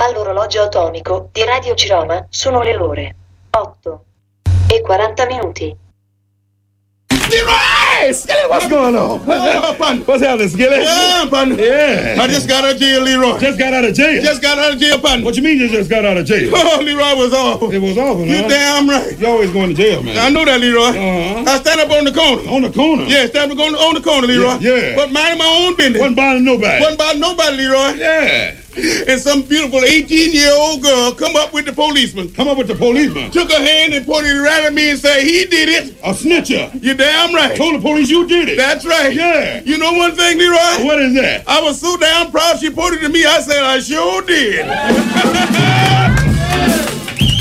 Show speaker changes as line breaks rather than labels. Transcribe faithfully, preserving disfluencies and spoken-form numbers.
All'orologio atomico di Radio Ciroma sono le ore otto e quaranta minuti.
Leroy! Skilly, what's going on?
Oh, partner.
What's happening, Skilly?
Yeah, partner.
Yeah.
I just got out of jail, Leroy.
Just got out of jail?
Just got out of jail, partner.
What you mean you just got out of jail?
Oh, Leroy was awful.
It was awful, man.
You damn right.
You always going to jail, man.
I know that, Leroy.
Uh-huh.
I stand up on the corner.
On the corner?
Yeah, stand up on the, on the corner, Leroy.
Yeah, yeah.
But minding my own business.
Wasn't bothering nobody.
Wasn't bothering nobody, Leroy.
Yeah.
And some beautiful eighteen-year-old girl come up with the policeman.
Come up with the policeman?
Took her hand and pointed it right at me and said, he did it.
A snitcher.
You damn right.
Told the police you did it.
That's right.
Yeah.
You know one thing, Leroy?
What is that?
I was so damn proud she pointed to me, I said, I sure did.